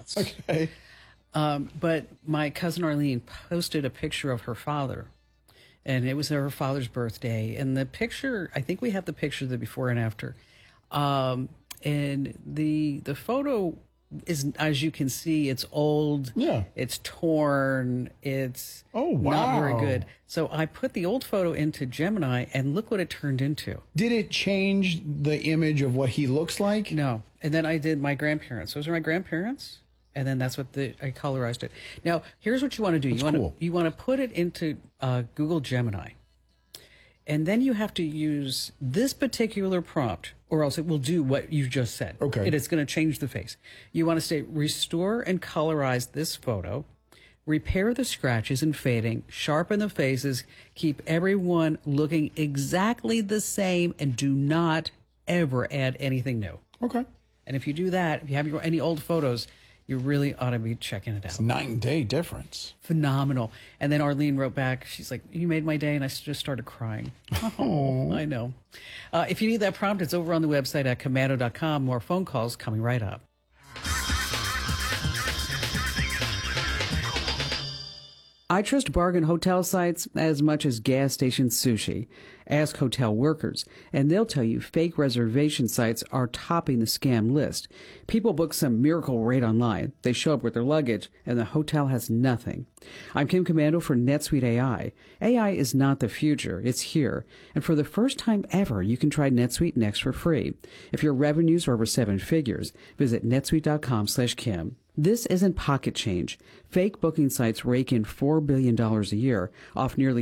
nuts. Okay. But my cousin Arlene posted a picture of her father, and it was her father's birthday. And the picture, I think we have the picture of the before and after. And the photo is, as you can see, it's old. Yeah. It's torn. It's wow. not very good. So I put the old photo into Gemini, and look what it turned into. Did it change the image of what he looks like? No. And then I did my grandparents. Those are my grandparents. And then that's what I colorized it. Now, here's what you want to do. You want to put it into Google Gemini. And then you have to use this particular prompt, or else it will do what you just said. Okay. It's going to change the face. You want to say, restore and colorize this photo, repair the scratches and fading, sharpen the faces, keep everyone looking exactly the same, and do not ever add anything new. Okay. And if you do that, if you have any old photos, you really ought to be checking it out. It's a night and day difference. Phenomenal. And then Arlene wrote back, she's like, you made my day, and I just started crying. Oh, I know. If you need that prompt, it's over on the website at komando.com. More phone calls coming right up. I trust bargain hotel sites as much as gas station sushi. Ask hotel workers, and they'll tell you fake reservation sites are topping the scam list. People book some miracle rate online. They show up with their luggage, and the hotel has nothing. I'm Kim Komando for NetSuite AI. AI is not the future. It's here. And for the first time ever, you can try NetSuite Next for free. If your revenues are over 7 figures, visit netsuite.com/Kim. This isn't pocket change. Fake booking sites rake in $4 billion a year off nearly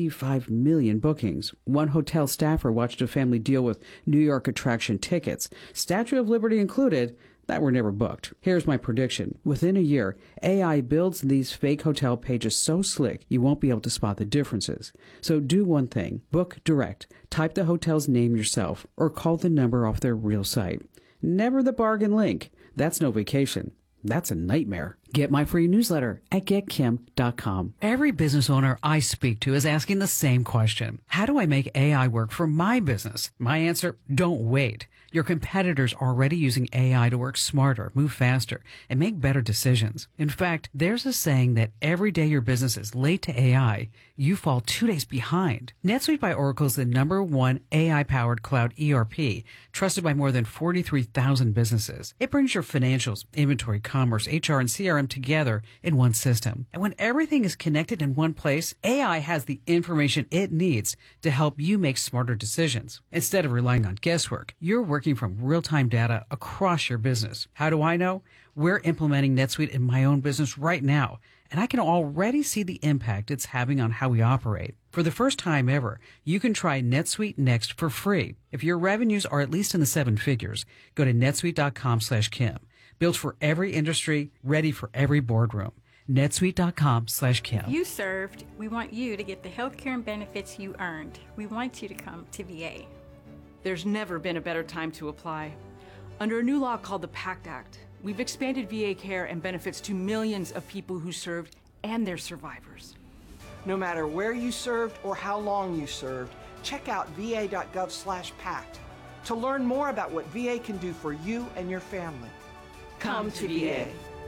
55 million bookings. One hotel staffer watched a family deal with New York attraction tickets, Statue of Liberty included, that were never booked. Here's my prediction. Within a year, AI builds these fake hotel pages so slick you won't be able to spot the differences. So do one thing. Book direct. Type the hotel's name yourself or call the number off their real site. Never the bargain link. That's no vacation. That's a nightmare. Get my free newsletter at getkim.com. Every business owner I speak to is asking the same question. How do I make AI work for my business? My answer, don't wait. Your competitors are already using AI to work smarter, move faster, and make better decisions. In fact, there's a saying that every day your business is late to AI, you fall 2 days behind. NetSuite by Oracle is the #1 AI-powered cloud ERP, trusted by more than 43,000 businesses. It brings your financials, inventory, commerce, HR, and CRM together in one system. And when everything is connected in one place, AI has the information it needs to help you make smarter decisions. Instead of relying on guesswork, you're working from real-time data across your business. How do I know? We're implementing NetSuite in my own business right now, and I can already see the impact it's having on how we operate. For the first time ever, you can try NetSuite Next for free. If your revenues are at least in the 7 figures, go to netsuite.com/Kim. Built for every industry, ready for every boardroom. netsuite.com/Kim. You served. We want you to get the health care and benefits you earned. We want you to come to VA. There's never been a better time to apply. Under a new law called the PACT Act, we've expanded VA care and benefits to millions of people who served and their survivors. No matter where you served or how long you served, check out va.gov/PACT to learn more about what VA can do for you and your family. Come to VA.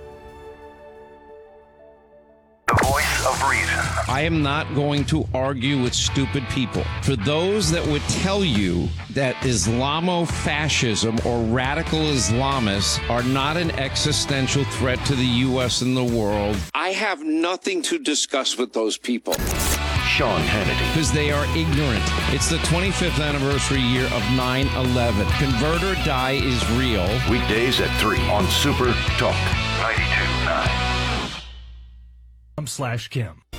The voice of reason. I am not going to argue with stupid people. For those that would tell you that Islamofascism or radical Islamists are not an existential threat to the U.S. and the world, I have nothing to discuss with those people. Sean Hannity. Because they are ignorant. It's the 25th anniversary year of 9/11. Convert or Die is real. Weekdays at 3 on Super Talk 92.9. /Kim.